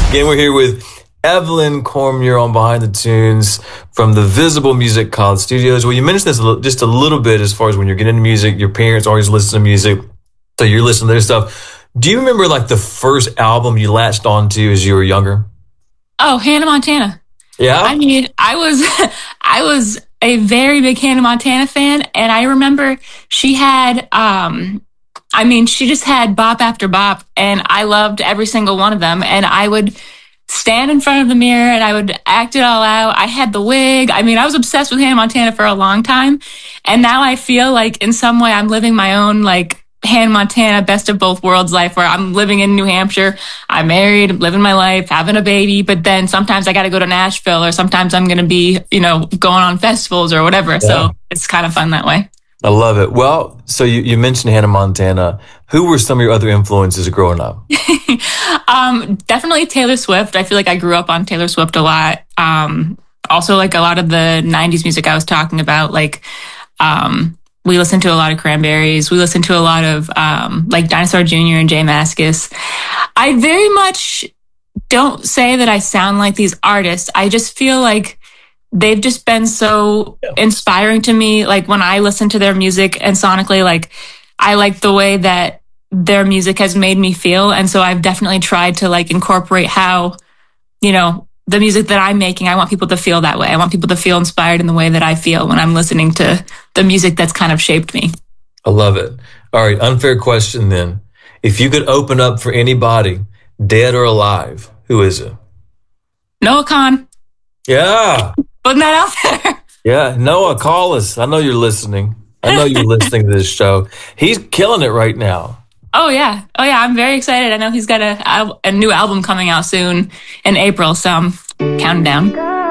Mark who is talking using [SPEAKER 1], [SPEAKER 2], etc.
[SPEAKER 1] Again, we're here with Evelyn Cormier on Behind the Tunes from the Visible Music College Studios. Well, you mentioned this just a little bit as far as when you're getting into music, your parents always listen to music, so you're listening to their stuff. Do you remember like the first album you latched onto as you were younger?
[SPEAKER 2] Oh, Hannah Montana.
[SPEAKER 1] Yeah?
[SPEAKER 2] I mean, I was a very big Hannah Montana fan, and I remember she had, she just had bop after bop, and I loved every single one of them, and I would stand in front of the mirror and I would act it all out. I had the wig. I mean, I was obsessed with Hannah Montana for a long time, and now I feel like in some way I'm living my own, like, Hannah Montana best of both worlds life, where I'm living in New Hampshire, I'm married, living my life, having a baby, but then sometimes I got to go to Nashville, or sometimes I'm going to be, going on festivals or whatever. Yeah. So it's kind of fun that way.
[SPEAKER 1] I love it. Well, so you mentioned Hannah Montana. Who were some of your other influences growing up?
[SPEAKER 2] Definitely Taylor Swift. I feel like I grew up on Taylor Swift a lot. Also, like a lot of the 90s music I was talking about, like, we listened to a lot of Cranberries. We listened to a lot of like Dinosaur Jr. and Jay Mascis. I very much don't say that I sound like these artists. I just feel like they've just been so inspiring to me. Like when I listen to their music and sonically, like I like the way that their music has made me feel. And so I've definitely tried to like incorporate how, the music that I'm making, I want people to feel that way. I want people to feel inspired in the way that I feel when I'm listening to the music that's kind of shaped me.
[SPEAKER 1] I love it. All right, unfair question then. If you could open up for anybody, dead or alive, who is it?
[SPEAKER 2] Noah Kahan.
[SPEAKER 1] Yeah.
[SPEAKER 2] Putting that out there.
[SPEAKER 1] Yeah, Noah, call us. I know you're listening. I know you're listening to this show. He's killing it right now.
[SPEAKER 2] Oh, yeah. I'm very excited. I know he's got a new album coming out soon in April, so I'm counting down.